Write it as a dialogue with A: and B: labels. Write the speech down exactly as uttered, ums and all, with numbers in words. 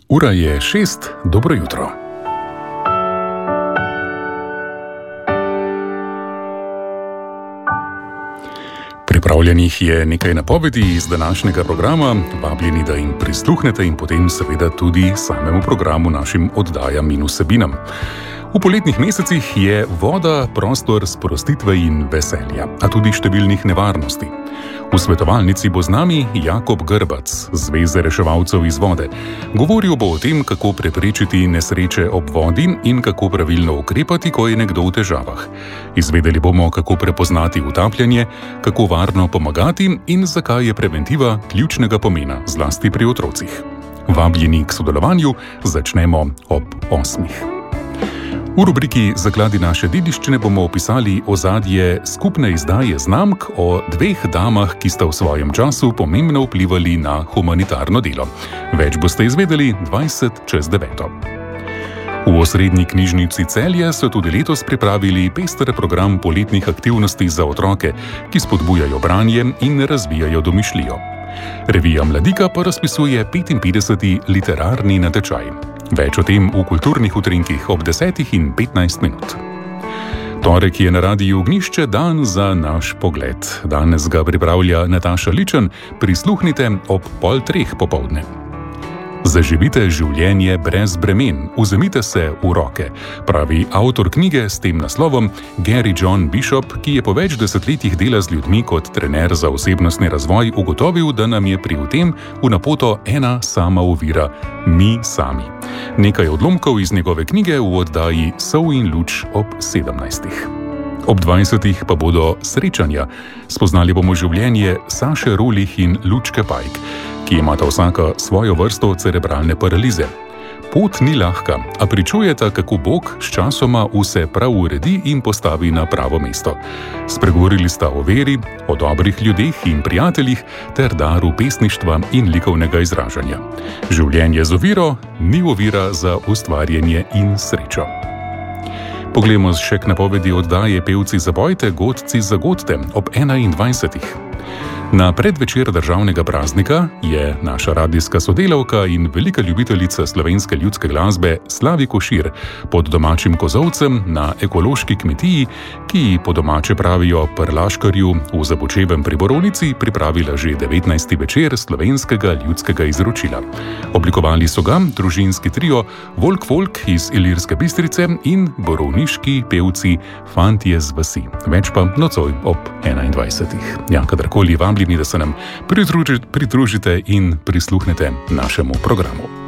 A: Ura je šest, dobro jutro. Pripravljenih je nekaj napovedi iz današnjega programa, vabljeni, da jim prisluhnete in potem seveda tudi samemu programu, našim oddajam in vsebinam. V poletnih mesecih je voda prostor sprostitve in veselja, a tudi številnih nevarnosti. V svetovalnici bo z nami Jakob Grbac, Zveze reševalcev iz vode. Govoril bo o tem, kako preprečiti nesreče ob vodi in kako pravilno ukrepati, ko je nekdo v težavah. Izvedeli bomo, kako prepoznati utapljanje, kako varno pomagati in zakaj je preventiva ključnega pomena, zlasti pri otrocih. Vabljeni k sodelovanju, začnemo ob osmih. V rubriki Zakladi naše dediščine bomo opisali ozadje skupne izdaje znamk o dveh damah, ki sta v svojem času pomembno vplivali na humanitarno delo. Več boste izvedeli dvajset čez deveto. V Osrednji knjižnici Celje so tudi letos pripravili pester program poletnih aktivnosti za otroke, ki spodbujajo branje in razvijajo domišljijo. Revija Mladika pa razpisuje petinpetdeseti literarni natečaj. Več o tem v kulturnih utrinkih ob desetih in petnajst minut. Torek je na Radiu Ognjišče dan za naš pogled. Danes ga pripravlja Nataša Ličen, prisluhnite ob pol treh popoldne. Zaživite življenje brez bremen, vzemite se v roke, pravi avtor knjige s tem naslovom Gary John Bishop, ki je po več desetletjih dela z ljudmi kot trener za osebnostni razvoj ugotovil, da nam je pri tem v napoto ena sama ovira – mi sami. Nekaj odlomkov iz njegove knjige v oddaji Sol in luč ob sedemnajstih. Ob dvajsetih pa bodo srečanja. Spoznali bomo življenje Saše Rolih in Lučke Pajk, ki imata vsaka svojo vrsto cerebralne paralize. Pot ni lahka, a pričujeta, kako Bog sčasoma vse prav uredi in postavi na pravo mesto. Spregovorili sta o veri, o dobrih ljudeh in prijateljih ter daru pesništva in likovnega izražanja. Življenje z oviro ni ovira za ustvarjanje in srečo. Poglejmo še k napovedi oddaje Pevci zabojte, godci zagodte ob enaindvajsetih. Na predvečer državnega praznika je naša radijska sodelavka in velika ljubiteljica slovenske ljudske glasbe Slavi Košir pod domačim kozolcem na ekološki kmetiji, ki po domače pravijo Prlaškarju v Zabočevem pri Borovnici, pripravila že devetnajsti večer slovenskega ljudskega izročila. Oblikovali so ga družinski trio Volk Volk iz Ilirske Bistrice in borovniški pevci Fantje z vasi. Več pa nocoj ob enaindvajsetih. Ja, kadarkoli vabljeni, da se nam pridružite in prisluhnete našemu programu.